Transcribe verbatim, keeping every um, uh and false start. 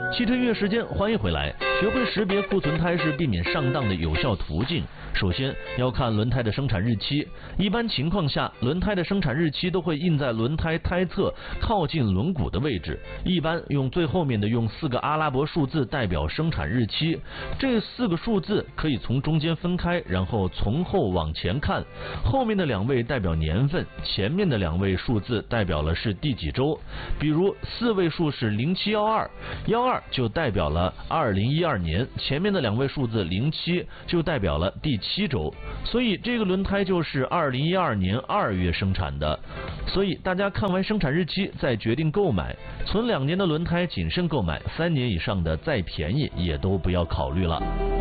汽车音乐时间，欢迎回来。学会识别库存胎是避免上当的有效途径。首先要看轮胎的生产日期，一般情况下，轮胎的生产日期都会印在轮胎胎侧靠近轮毂的位置，一般用最后面的用四个阿拉伯数字代表生产日期。这四个数字可以从中间分开，然后从后往前看，后面的两位代表年份，前面的两位数字代表了是第几周。比如四位数是零七一二，一二就代表了二零一二年，前面的两位数字零七就代表了第七周，所以这个轮胎就是二零一二年二月生产的。所以大家看完生产日期再决定购买，存两年的轮胎谨慎购买，三年以上的再便宜也都不要考虑了。